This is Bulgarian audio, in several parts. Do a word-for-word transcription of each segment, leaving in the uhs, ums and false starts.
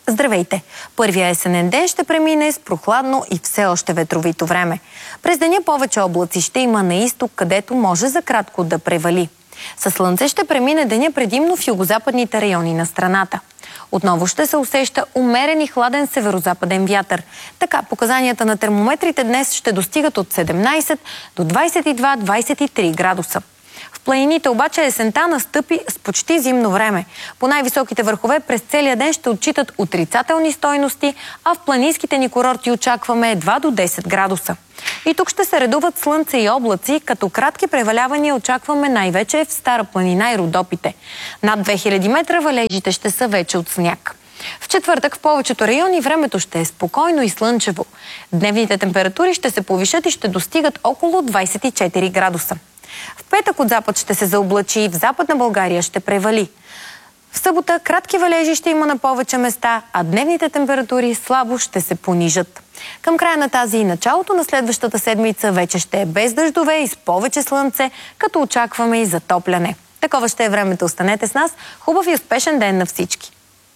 Здравейте! Първия есенен ден ще премине с прохладно и все още ветровито време. През деня повече облаци ще има на изток, където може за кратко да превали. Със слънце ще премине деня предимно в югозападните райони на страната. Отново ще се усеща умерен и хладен северозападен вятър. Така показанията на термометрите днес ще достигат от седемнайсет до двайсет и два до двайсет и три градуса. В планините обаче есента настъпи с почти зимно време. По най-високите върхове през целия ден ще отчитат отрицателни стойности, а в планинските ни курорти очакваме два до десет градуса. И тук ще се редуват слънце и облаци, като кратки превалявания очакваме най-вече в Стара планина и Родопите. Над две хиляди метра валежите ще са вече от сняг. В четвъртък в повечето райони времето ще е спокойно и слънчево. Дневните температури ще се повишат и ще достигат около двайсет и четири градуса. В петък от запад ще се заоблачи и в Западна България ще превали. В събота кратки валежи ще има на повече места, а дневните температури слабо ще се понижат. Към края на тази и началото на следващата седмица вече ще е без дъждове и с повече слънце, като очакваме и затопляне. Такова ще е времето. Останете с нас. Хубав и успешен ден на всички!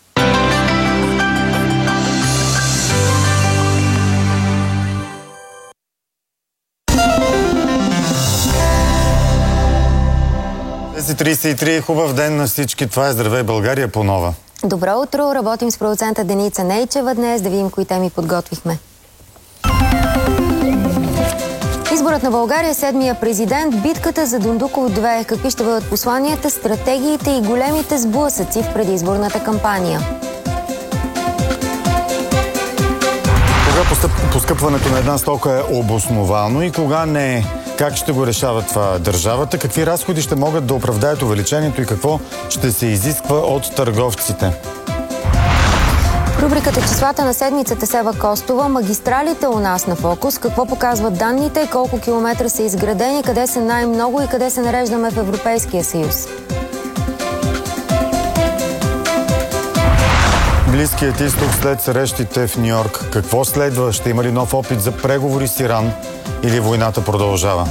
трийсет и три, хубав ден на всички. Това е Здравей България по нова. Добро утро! Работим с продуцента Деница Нейчева днес. Да видим кои теми подготвихме. Изборът на България, седмия президент, битката за Дондуков две. Какви ще бъдат посланията, стратегиите и големите сблъсъци в предизборната кампания? Кога поскъпването на една стока е обосновано и кога не е? Как ще го решава това държавата? Какви разходи ще могат да оправдаят увеличението и какво ще се изисква от търговците? Рубриката "Числата на седмицата" с Ева Костова. Магистралите у нас на фокус. Какво показват данните? Колко километра са изградени? Къде са най-много и къде се нареждаме в Европейския съюз? Близкият изток след срещите в Ню-Йорк. Какво следва? Ще има ли нов опит за преговори с Иран? Или войната продължава?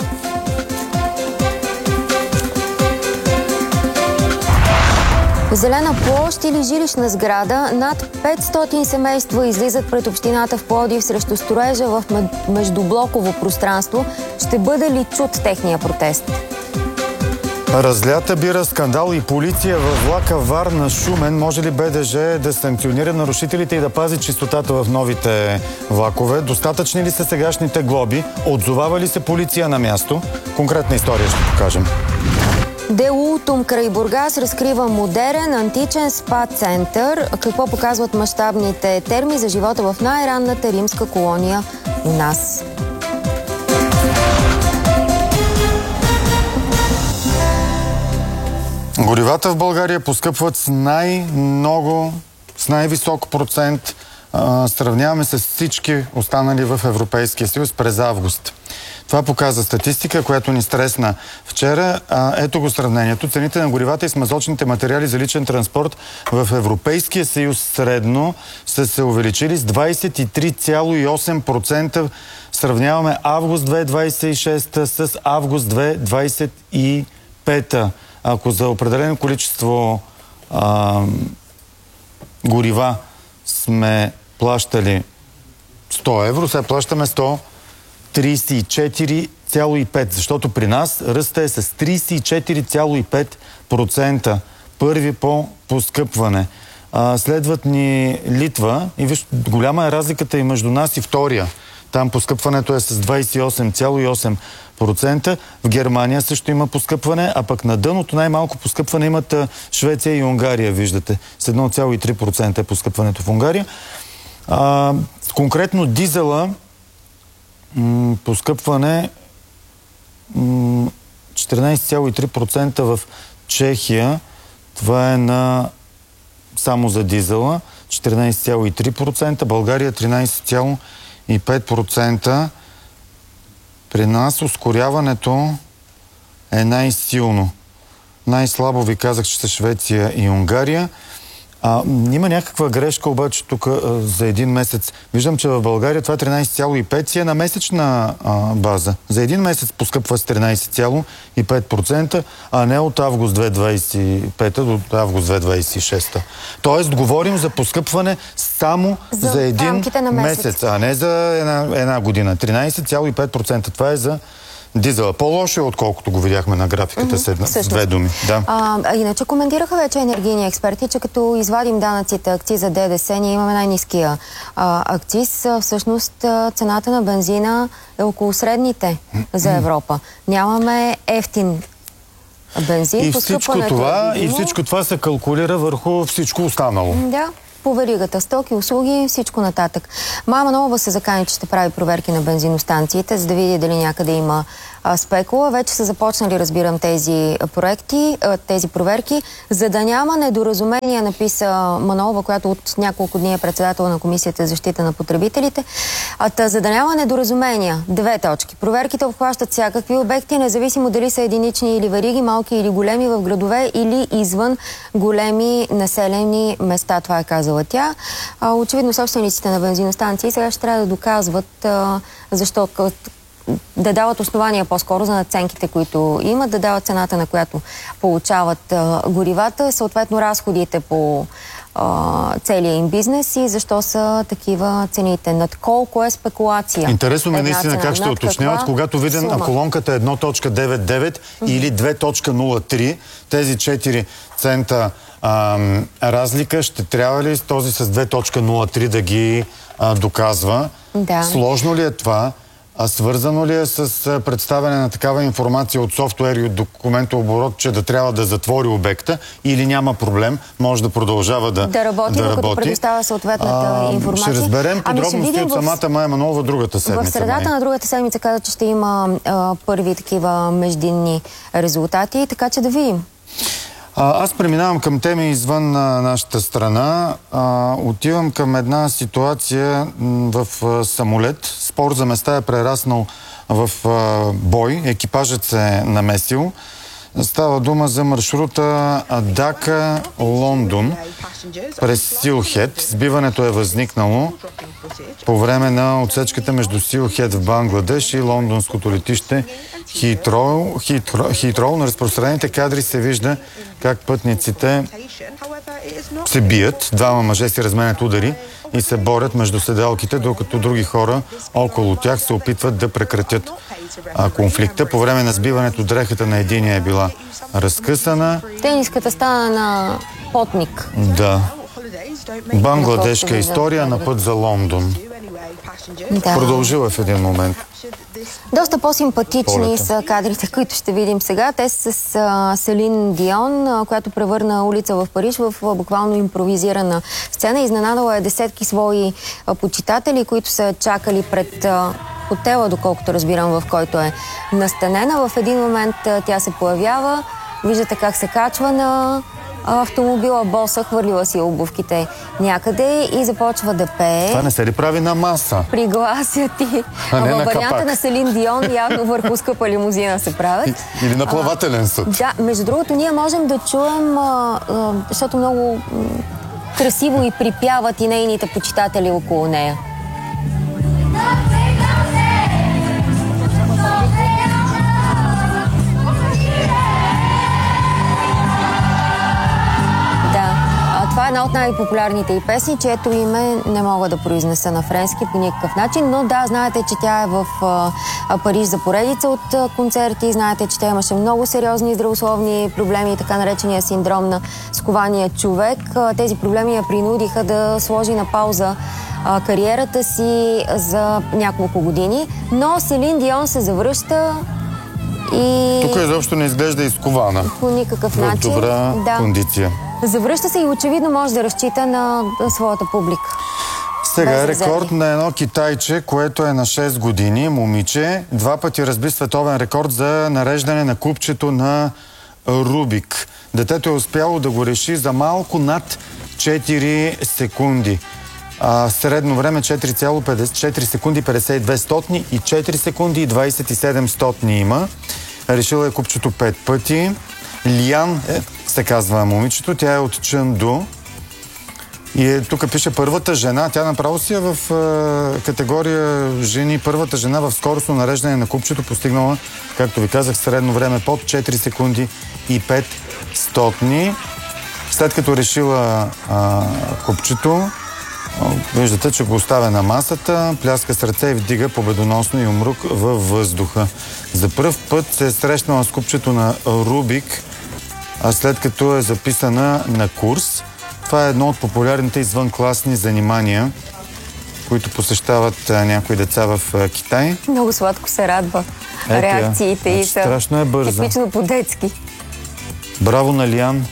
Зелена площ или жилищна сграда. Над петстотин семейства излизат пред общината в Пловдив срещу строежа в междублоково пространство. Ще бъде ли чут техния протест? Разлята бира скандал и полиция във влака Варна-Шумен. Може ли БДЖ да санкционира нарушителите и да пази чистотата в новите влакове? Достатъчни ли са сегашните глоби? Отзовава ли се полиция на място? Конкретна история ще покажем. Делултум край Бургас разкрива модерен античен спа център. Какво показват мащабните терми за живота в най-ранната римска колония у нас? Горивата в България поскъпват с най-много, с най-висок процент. А, сравняваме с всички останали в Европейския съюз през август. Това показва статистика, която ни стресна вчера. А, ето го сравнението. Цените на горивата и смазочните материали за личен транспорт в Европейския съюз средно са се увеличили с двайсет и три цяло и осем процента. Сравняваме август две хиляди двайсет и шеста с август две хиляди двайсет и пета. Ако за определено количество а, горива сме плащали сто евро, сега плащаме сто трийсет и четири цяло и пет, защото при нас ръста е с трийсет и четири цяло и пет процента. Първи по поскъпване. А, следват ни Литва и виж, голяма е разликата и между нас и втория. Там поскъпването е с двайсет и осем цяло и осем процента. В Германия също има поскъпване, а пък на дъното най-малко поскъпване имат Швеция и Унгария, виждате. С едно цяло и три процента е поскъпването в Унгария. А, конкретно дизела м- поскъпване м- четиринайсет цяло и три процента в Чехия. Това е на само за дизела. четиринайсет цяло и три процента. България тринайсет цяло и пет процента. При нас ускоряването е най-силно. Най-слабо ви казах, че са Швеция и Унгария. А, има някаква грешка обаче тук а, за един месец. Виждам, че в България това тринайсет цяло и пет си е на месечна а, база. За един месец поскъпва с тринайсет цяло и пет процента, а не от август две хиляди двайсет и пета до август две хиляди двайсет и шеста. Тоест, говорим за поскъпване само за, за един месец. месец, а не за една, една година. тринайсет цяло и пет процента. Това е за дизела. По-лошо е, отколкото го видяхме на графиката mm-hmm. с две думи. Да. А, а иначе коментираха вече енергийни експерти, че като извадим данъците, акциза, ДДС, ние имаме най-ниския а, акциз. Всъщност цената на бензина е около средните за Европа. Нямаме ефтин бензин. И всичко, това, и всичко това се калкулира върху всичко останало. Да. По веригата, стоки, услуги, всичко нататък. Мая Манолова се закани, че ще прави проверки на бензиностанциите, за да види дали някъде има а, спекула. Вече са започнали, разбирам, тези проекти, а, тези проверки. За да няма недоразумение, написа Манолова, която от няколко дни е председател на Комисията за защита на потребителите. А, та, за да няма недоразумения, две точки. Проверките обхващат всякакви обекти, независимо дали са единични или вериги, малки или големи, в градове или извън големи населени места. Това е казано тя. А, очевидно собствениците на бензиностанции сега ще трябва да доказват а, защо да дават основания по-скоро за надценките, които имат, да дават цената, на която получават а, горивата, съответно разходите по а, целия им бизнес и защо са такива цените. Над колко е спекулация. Интересно ме наистина как ще уточняват, когато виден на колонката едно цяло деветдесет и девет mm-hmm. или две цяло нула три, тези четири цента а, разлика, ще трябва ли този с две цяло нула три да ги а, доказва? Да. Сложно ли е това? А свързано ли е с представяне на такава информация от софтуер и от документооборот, че да трябва да затвори обекта, или няма проблем, може да продължава да, да работи, да докато работи. предоставя съответната а, информация? Ще разберем подробности ами от самата Мая Манолова другата седмица. В средата май. на другата седмица каза, че ще има а, първи такива междинни резултати, така че да видим. А, аз преминавам към теми извън а, нашата страна. А, отивам към една ситуация м, в а, самолет. Спор за места е прераснал в а, бой. Екипажът се е намесил. Става дума за маршрута Дака-Лондон през Силхет. Сбиването е възникнало по време на отсечката между Силхет в Бангладеш и лондонското летище Хитроу. Хитроу, Хитроу. На разпространените кадри се вижда как пътниците се бият. Двама мъже си разменят удари и се борят между седалките, докато други хора около тях се опитват да прекратят а, конфликта. По време на сбиването дрехата на единия е била разкъсана. Тениската стана на потник. Да. Бангладешка история на път за Лондон. Да. Продължила в един момент. Доста по-симпатични Полета. са кадрите, които ще видим сега. Те са с а, Селин Дион, а, която превърна улица в Париж в а, буквално импровизирана сцена. Изненадала е десетки свои а, почитатели, които са чакали пред а, хотела, доколкото разбирам, в който е настанена. В един момент а, тя се появява. Виждате как се качва на автомобила, боса, хвърлила си обувките някъде и започва да пее. Това не се ли прави на маса? Приглася ти. А не във на варианта капак. на Селин Дион явно върху скъпа лимузина се правят. Или на плавателен съд. А, да, между другото, ние можем да чуем, а, а, защото много м, красиво и припяват и нейните почитатели около нея. Това е една от най-популярните й песни, чието име не мога да произнеса на френски по никакъв начин, но да, знаете, че тя е в а, Париж за поредица от а, концерти, знаете, че тя имаше много сериозни здравословни проблеми, така наречения синдром на скования човек. А, тези проблеми я принудиха да сложи на пауза а, кариерата си за няколко години, но Селин Дион се завръща и... Тук изобщо не изглежда изкована. По никакъв в начин. добра да. кондиция. Завръща се и очевидно може да разчита на своята публика. Сега е рекорд на едно китайче, което е на шест години, момиче. Два пъти разби световен рекорд за нареждане на купчето на Рубик. Детето е успяло да го реши за малко над четири секунди. А, средно време четири цяло четири секунди петдесет и две стотни и четири секунди и двадесет и седем стотни има. Решила е купчето пет пъти. Лиан е, се казва момичето. Тя е от Чънду. И е, тук пише първата жена. Тя направо си е в е, категория жени. Първата жена в скоростно нареждане на купчето постигнала, както ви казах, средно време под четири секунди и пет стотни. След като решила а, купчето, виждате, че го оставя на масата, пляска с ръце и вдига победоносно юмрук във въздуха. За пръв път се е срещнала с купчето на Рубик, а след като е записана на курс. Това е едно от популярните извънкласни занимания, които посещават а, някои деца в а, Китай. Много сладко се радва. Ето Реакциите я. и са Страшно е бърза. типично по-детски. Браво на Лиан.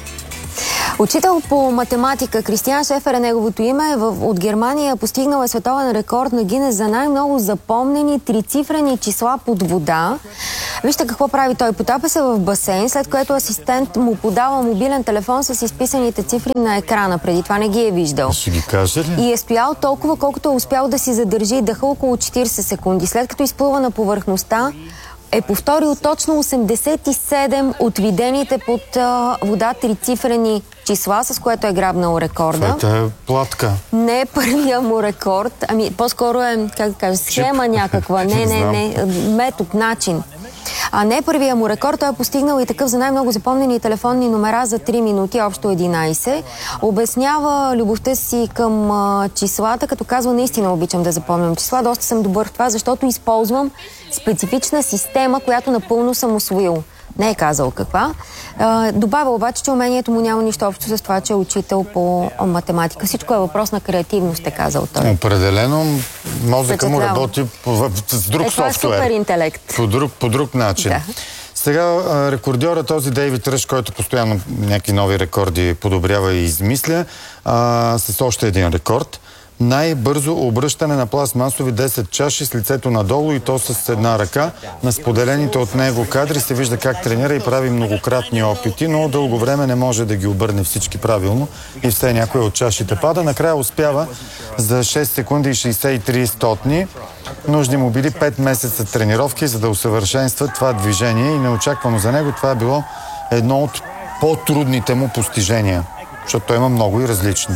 Учител по математика Кристиан Шефер е неговото име. В, от Германия постигнал е световен рекорд на Гинес за най-много запомнени трицифрени числа под вода. Вижте какво прави той. Потапя се в басейн, след което асистент му подава мобилен телефон с изписаните цифри на екрана. Преди това не ги е виждал. Ще ги каже ли? И е стоял толкова, колкото е успял да си задържи дъха около четирийсет секунди. След като изплува на повърхността, е повторил точно осемдесет и седем от видените под а, вода трицифрени числа, с което е грабнал рекорда. Това е платка. Не е първия му рекорд, ами по-скоро е, как да кажа, схема някаква. Не, не, не, метод, начин. А не е първия му рекорд, той е постигнал и такъв за най-много запомнени телефонни номера за три минути, общо единайсет. Обяснява любовта си към а, числата, като казва: наистина обичам да запомням числа, доста съм добър в това, защото използвам специфична система, която напълно съм усвоил. Не е казал каква. А, добавя обаче, че умението му няма нищо общо с това, че е учител по математика. Всичко е въпрос на креативност, е казал той. Определено мозъка му работи по, с друг е, това софтуер. е супер интелект. По друг, по друг начин. Да. Сега рекордьора този Дейвид Ръж, който постоянно някакви нови рекорди подобрява и измисля, а, с още един рекорд. Най-бързо обръщане на пластмасови десет чаши с лицето надолу, и то с една ръка. На споделените от него кадри се вижда как тренира и прави многократни опити, но дълго време не може да ги обърне всички правилно и все някой от чашите пада. Накрая успява за шест секунди и шейсет и три стотни. Нужни му били пет месеца тренировки, за да усъвършенства това движение, и неочаквано за него това е било едно от по-трудните му постижения, защото той има много и различни.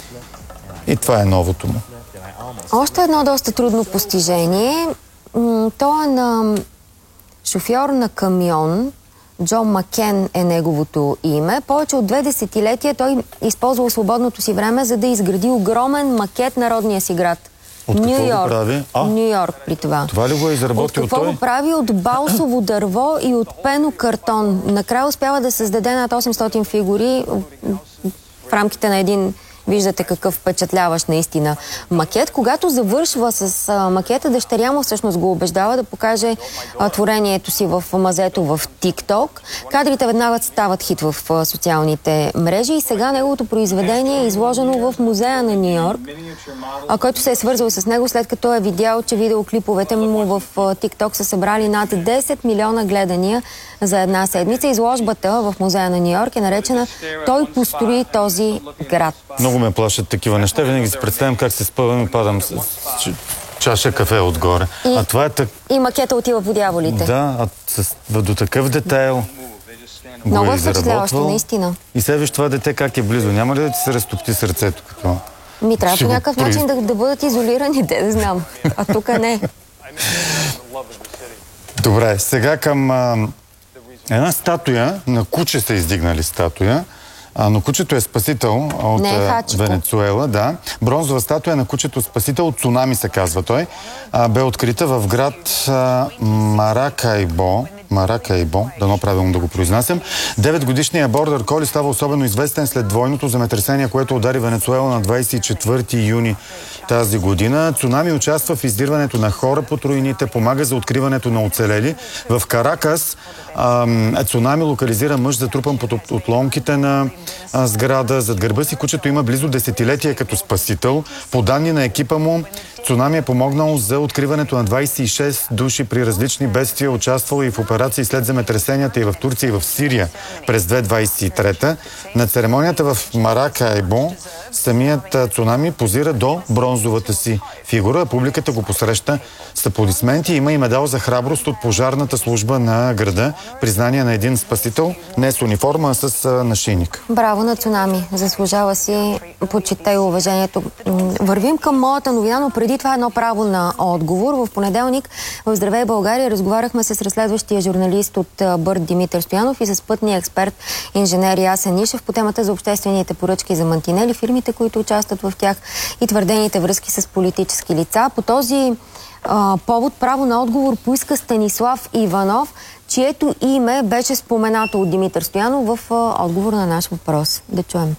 И това е новото му. Още едно доста трудно постижение. То е на шофьор на камион. Джон Макен е неговото име. Повече от две десетилетия той използвал свободното си време, за да изгради огромен макет на родния си град. От какво Ню Йорк. го прави? А, Ню Йорк при това. Това ли го е изработил той? От какво той? го прави? От балсово дърво и от пенокартон. Накрая успява да създаде над осемстотин фигури в рамките на един, виждате какъв впечатляващ наистина макет. Когато завършва с а, макета, дъщеря му всъщност го убеждава да покаже а, творението си в мазето в TikTok. Кадрите веднага стават хит в а, социалните мрежи и сега неговото произведение е изложено в музея на Ню Йорк, а, който се е свързал с него, след като е видял, че видеоклиповете му в а, TikTok са събрали над десет милиона гледания за една седмица. Изложбата в музея на Ню Йорк е наречена "Той построи този град". Много ме плашат такива неща. Винаги си представям как се спъвам и падам с, с чаша кафе отгоре. И, а това е так... и макета отива по дяволите. Да, а с, до такъв детайл много го е е впечатляващо, изработвал. наистина. И сега виж това дете как е близо. Няма ли да ти се разтопти сърцето? Като... Ми трябва Ще по го някакъв произ- начин да, да бъдат изолирани, те да знам. А тук не. Добре, сега към а, една статуя, на куче са издигнали статуя, а, но кучето е спасител от Не е а, хачето. Венецуела. Да. Бронзова статуя на кучето спасител от цунами се казва той. А, бе открита в град а, Маракайбо. Маракайбо, дано правилно да го произнасям. Деветгодишният бордър коли става особено известен след двойното земетресение, което удари Венецуела на двайсет и четвърти юни тази година. Цунами участва в издирването на хора под руините, помага за откриването на оцелели. В Каракас ам, цунами локализира мъж, затрупан под отломките на а, сграда. Зад гърба си кучето има близо десетилетие като спасител. По данни на екипа му, цунами е помогнал за откриването на двайсет и шест души при различни бедствия, участвал и в операции след земетресенията и в Турция, и в Сирия през две хиляди двайсет и трета. На церемонията в Маракайбо самият Цунами позира до бронзовата си фигура. Публиката го посреща с аплодисменти. Има и медал за храброст от пожарната служба на града. Признание на един спасител, не с униформа, а с нашийник. Браво на Цунами. Заслужава си почита и уважението. Вървим към моята новина, но преди това едно право на отговор. В понеделник в Здравей България разговаряхме с разследващия журналист от Бърд Димитър Стоянов и с пътния експерт инженер Ясен Нишев по темата за обществените поръчки за мантинели, фирмите, които участват в тях и твърдените връзки с политически лица. По този а, повод право на отговор поиска Станислав Иванов, чието име беше споменато от Димитър Стоянов в а, отговор на наш въпрос. Да чуем.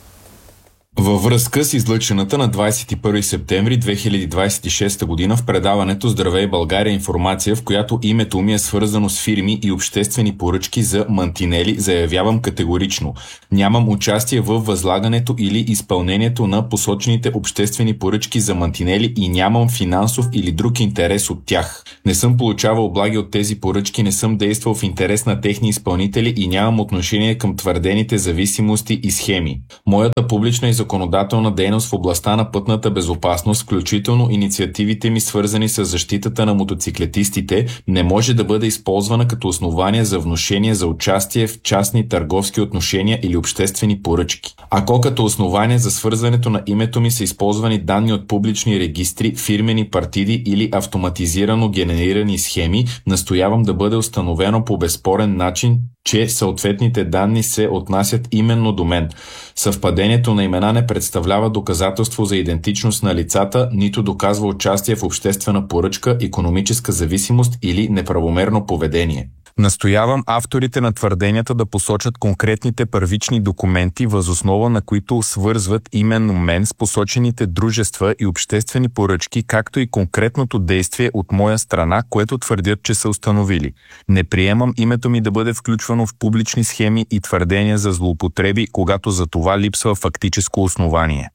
Във връзка с излъчената на двадесет и първи септември две хиляди двадесет и шеста година в предаването Здравей България информация, в която името ми е свързано с фирми и обществени поръчки за мантинели, заявявам категорично. Нямам участие в възлагането или изпълнението на посочените обществени поръчки за мантинели и нямам финансов или друг интерес от тях. Не съм получавал облаги от тези поръчки, не съм действал в интерес на техни изпълнители и нямам отношение към твърдените зависимости и схеми. Моята публична и законодателна дейност в областта на пътната безопасност, включително инициативите ми свързани с защитата на мотоциклетистите, не може да бъде използвана като основание за внушение за участие в частни търговски отношения или обществени поръчки. Ако като основание за свързването на името ми са използвани данни от публични регистри, фирмени партиди или автоматизирано генерирани схеми, настоявам да бъде установено по безспорен начин, че съответните данни се отнасят именно до мен. Съвпадението на имена не представлява доказателство за идентичност на лицата, нито доказва участие в обществена поръчка, икономическа зависимост или неправомерно поведение. Настоявам авторите на твърденията да посочат конкретните първични документи, въз основа на които свързват именно мен с посочените дружества и обществени поръчки, както и конкретното действие от моя страна, което твърдят, че са установили. Не приемам името ми да бъде включвано в публични схеми и твърдения за злоупотреби, когато за това липсва фактическо основание.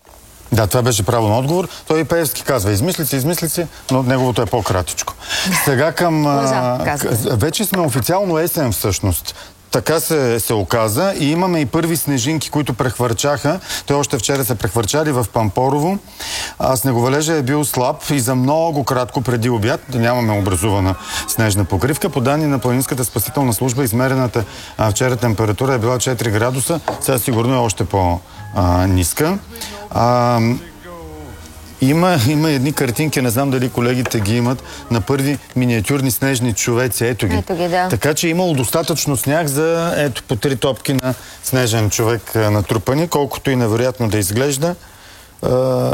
Да, това беше право на отговор. Той и Пеевски казва, измисли си, измисли си, но неговото е по-кратичко. Сега към... а, вече сме официално есен всъщност. Така се, се оказа и имаме и първи снежинки, които прехвърчаха. Те още вчера се прехвърчали в Пампорово. А снеговалежа е бил слаб и за много кратко преди обяд нямаме образувана снежна покривка. По данни на Планинската спасителна служба, измерената а, вчера температура е била четири градуса. Сега сигурно е още по-ниска. А, Има, има едни картинки, не знам дали колегите ги имат, на първи миниатюрни снежни човеци. Ето ги. Ето ги, да. Така че е имало достатъчно сняг за ето по три топки на снежен човек натрупани, колкото и невероятно да изглежда. Е,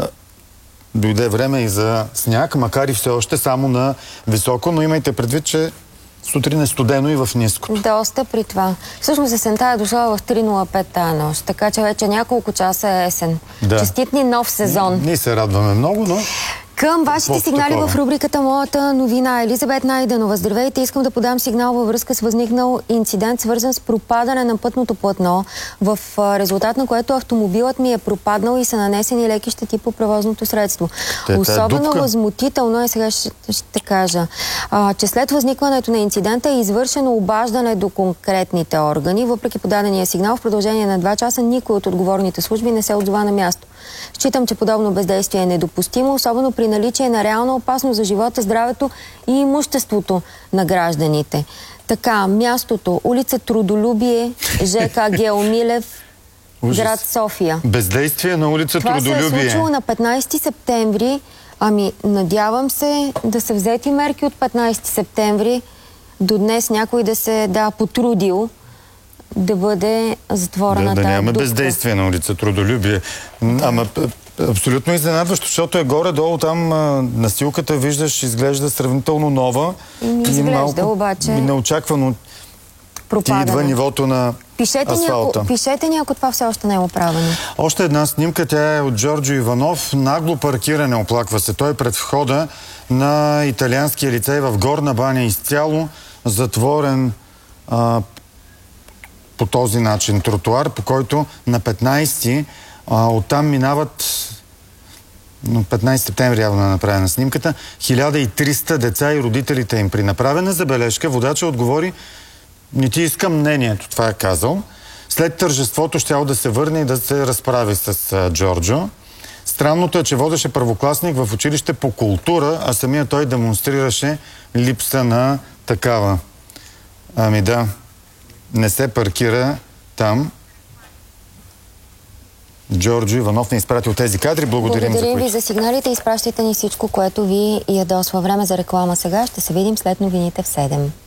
дойде време и за сняг, макар и все още само на високо, но имайте предвид, че сутрин е студено и в ниското. Доста при това. Всъщност есента е дошла в три нула пет тая нощ, така че вече няколко часа е есен. Да. Честит ни нов сезон. Ние се радваме много, но... Към вашите сигнали такова в рубриката Моята новина. Елизабет Найденова, здравейте. Искам да подам сигнал във връзка с възникнал инцидент, свързан с пропадане на пътното платно, в резултат на което автомобилът ми е пропаднал и са нанесени леки щети по превозното средство. Те, Особено е възмутително е, сега ще, ще кажа, а, че след възникването на инцидента е извършено обаждане до конкретните органи. Въпреки подадения сигнал, в продължение на два часа никой от отговорните служби не се отзова на място. Считам, че подобно бездействие е недопустимо, особено при наличие на реална опасност за живота, здравето и имуществото на гражданите. Така, мястото, улица Трудолюбие, ЖК Геомилев, град София. Бездействие на улица Това Трудолюбие. Това се е случило на петнайсети септември. Ами, надявам се да са взети мерки от петнайсети септември. До днес някой да се да потрудил да бъде затворена да, тази да нямаме дупка. Бездействие на улица Трудолюбие. Ама абсолютно изненадващо, защото е горе-долу там а, настилката, виждаш, изглежда сравнително нова. И изглежда, малко обаче... неочаквано ти идва нивото на пишете асфалта. Ни, пишете ни, ако това все още не е оправено. Още една снимка, тя е от Джорджо Иванов. Нагло паркиране, оплаква се. Той е пред входа на италианския лицей в Горна баня, изцяло затворен а, по този начин тротуар, по който на петнайсети а, оттам минават, на петнайсети септември явно е направена снимката, хиляда и триста деца и родителите им. При направена забележка водача отговори: не ти искам мнението, това е казал. след тържеството щял да се върне и да се разправи с а, Джорджо. Странното е, че водеше първокласник в училище по култура, а самия той демонстрираше липса на такава. Ами да, не се паркира там. Джорджо Иванов ни изпратил тези кадри. Благодарим, Благодарим за ви за сигналите. Изпращайте ни всичко, което ви ядосва. Време за реклама сега. Ще се видим след новините в седем.